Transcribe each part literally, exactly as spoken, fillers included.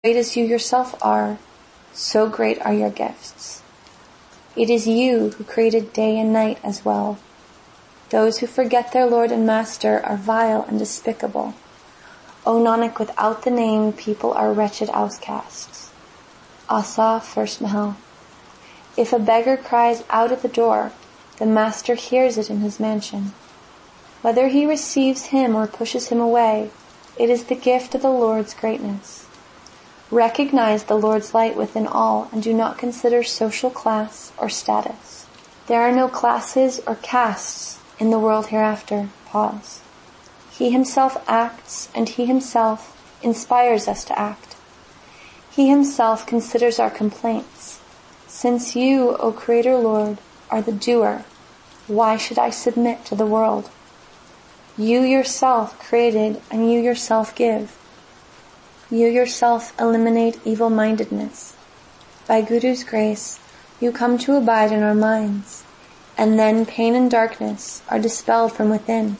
Great as you yourself are, so great are your gifts. It is you who created day and night as well. Those who forget their Lord and Master are vile and despicable. O Nanak, without the name, people are wretched outcasts. Asa, first Mahal. If a beggar cries out at the door, the Master hears it in his mansion. Whether he receives him or pushes him away, it is the gift of the Lord's greatness. Recognize the Lord's light within all and do not consider social class or status. There are no classes or castes in the world hereafter. Pause. He himself acts and he himself inspires us to act. He himself considers our complaints. Since you, O Creator Lord, are the doer, why should I submit to the world? You yourself created and you yourself give. You yourself eliminate evil-mindedness. By Guru's grace, you come to abide in our minds, and then pain and darkness are dispelled from within.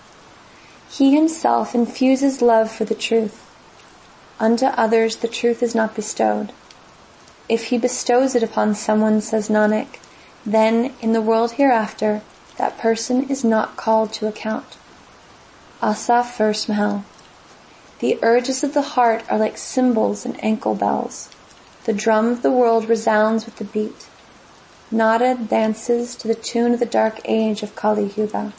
He himself infuses love for the truth. Unto others the truth is not bestowed. If he bestows it upon someone, says Nanak, then in the world hereafter that person is not called to account. Asa, first Mahal. The urges of the heart are like cymbals and ankle bells. The drum of the world resounds with the beat. Nada dances to the tune of the dark age of Kali Yuga.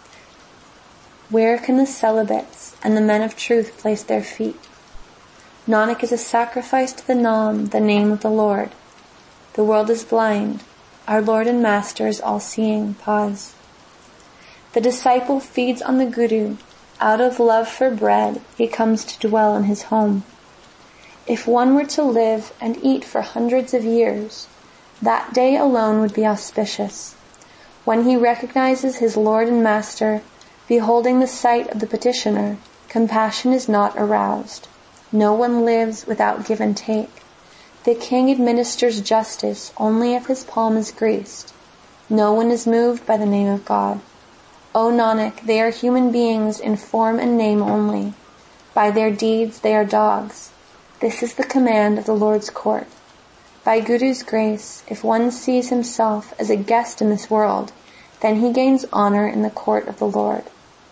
Where can the celibates and the men of truth place their feet? Nanak is a sacrifice to the Nam, the name of the Lord. The world is blind. Our Lord and Master is all-seeing. Pause. The disciple feeds on the Guru. Out of love for bread, he comes to dwell in his home. If one were to live and eat for hundreds of years, that day alone would be auspicious. When he recognizes his Lord and Master, beholding the sight of the petitioner, compassion is not aroused. No one lives without give and take. The king administers justice only if his palm is greased. No one is moved by the name of God. O Nanak, they are human beings in form and name only. By their deeds they are dogs. This is the command of the Lord's court. By Guru's grace, if one sees himself as a guest in this world, then he gains honor in the court of the Lord.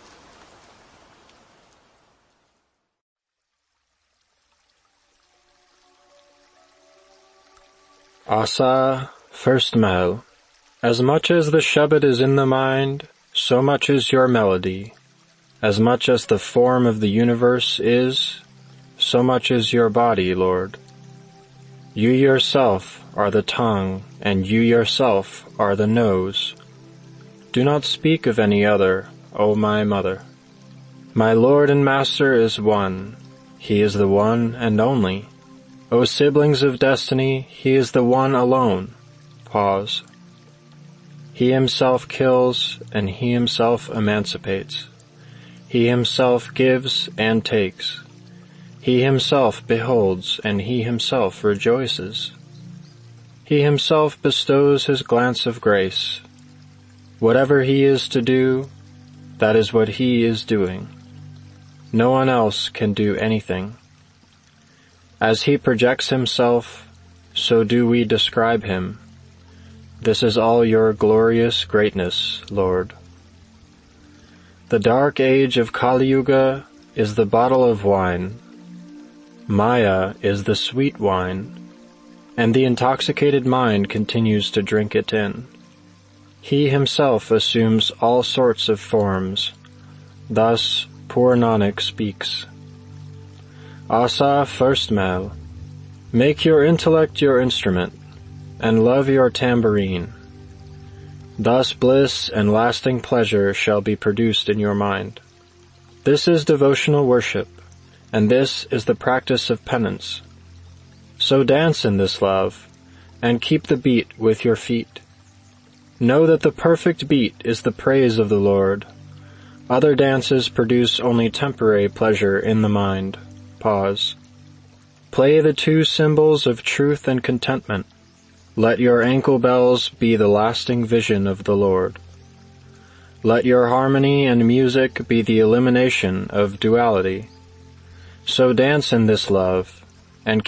Asa, first Mahal. As much as the Shabad is in the mind, so much is your melody. As much as the form of the universe is, so much is your body, Lord. You yourself are the tongue, and you yourself are the nose. Do not speak of any other, O my mother. My Lord and Master is one. He is the one and only. O siblings of destiny, he is the one alone. Pause. He himself kills, and he himself emancipates. He himself gives and takes. He himself beholds, and he himself rejoices. He himself bestows his glance of grace. Whatever he is to do, that is what he is doing. No one else can do anything. As he projects himself, so do we describe him. This is all your glorious greatness, Lord. The dark age of Kali Yuga is the bottle of wine. Maya is the sweet wine, and the intoxicated mind continues to drink it in. He himself assumes all sorts of forms. Thus, poor Nanak speaks. Asa, first Mahal. Make your intellect your instrument, and love your tambourine. Thus bliss and lasting pleasure shall be produced in your mind. This is devotional worship, and this is the practice of penance. So dance in this love, and keep the beat with your feet. Know that the perfect beat is the praise of the Lord. Other dances produce only temporary pleasure in the mind. Pause. Play the two cymbals of truth and contentment. Let your ankle bells be the lasting vision of the Lord. Let your harmony and music be the elimination of duality. So dance in this love,